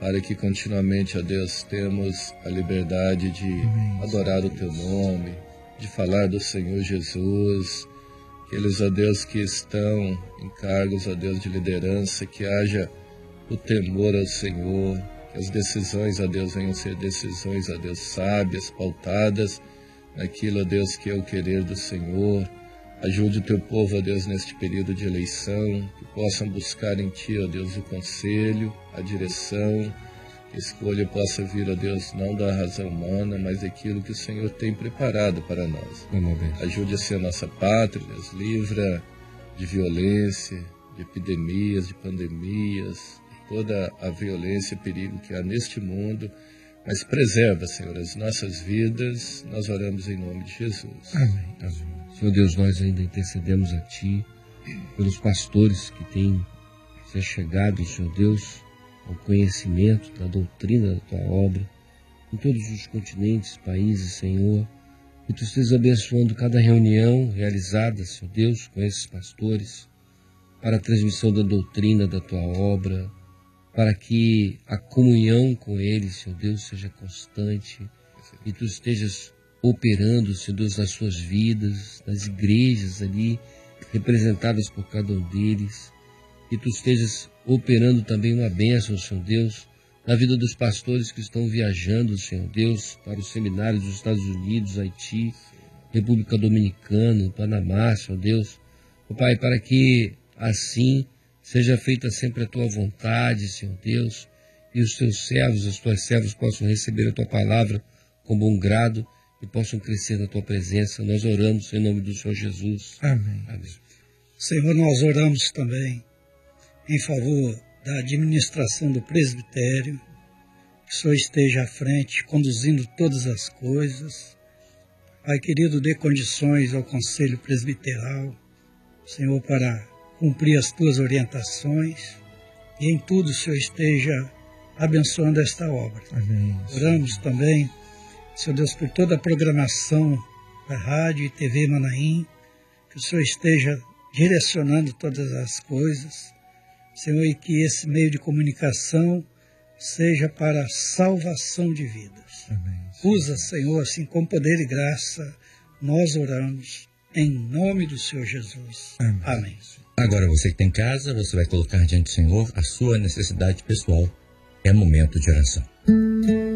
para que continuamente, ó Deus, temos a liberdade de adorar o Teu nome, de falar do Senhor Jesus. Aqueles, ó Deus, que estão em cargos, ó Deus, de liderança, que haja o temor ao Senhor, que as decisões, ó Deus, venham ser decisões, ó Deus, sábias, pautadas naquilo, ó Deus, que é o querer do Senhor. Ajude o Teu povo, ó Deus, neste período de eleição, que possam buscar em Ti, ó Deus, o conselho, a direção, que a escolha possa vir, ó Deus, não da razão humana, mas daquilo que o Senhor tem preparado para nós. Ajude a ser a nossa pátria, Deus, livra de violência, de epidemias, de pandemias, de toda a violência e perigo que há neste mundo, mas preserva, Senhor, as nossas vidas. Nós oramos em nome de Jesus. Amém. Amém. Senhor Deus, nós ainda intercedemos a Ti pelos pastores que têm se chegado, Senhor Deus, ao conhecimento da doutrina da Tua obra, em todos os continentes, países, Senhor, que Tu estejas abençoando cada reunião realizada, Senhor Deus, com esses pastores, para a transmissão da doutrina da Tua obra, para que a comunhão com eles, Senhor Deus, seja constante, e Tu estejas operando, Senhor Deus, nas suas vidas, nas igrejas ali, representadas por cada um deles, que Tu estejas operando também uma bênção, Senhor Deus, na vida dos pastores que estão viajando, Senhor Deus, para os seminários dos Estados Unidos, Haiti, República Dominicana, Panamá, Senhor Deus. Ó Pai, para que assim seja feita sempre a Tua vontade, Senhor Deus, e os Teus servos, as Tuas servas possam receber a Tua palavra com bom grado e possam crescer na Tua presença. Nós oramos em nome do Senhor Jesus. Amém. Amém. Senhor, nós oramos também em favor da administração do presbitério, que o Senhor esteja à frente, conduzindo todas as coisas. Pai querido, dê condições ao Conselho Presbiteral, Senhor, para cumprir as Tuas orientações, e em tudo o Senhor esteja abençoando esta obra. Amém. Oramos também, Senhor Deus, por toda a programação da Rádio e TV Manaim, que o Senhor esteja direcionando todas as coisas, Senhor, e que esse meio de comunicação seja para a salvação de vidas. Amém. Usa, Senhor, assim com poder e graça, nós oramos em nome do Senhor Jesus. Amém. Amém. Agora você que tem casa, você vai colocar diante do Senhor a sua necessidade pessoal. É momento de oração.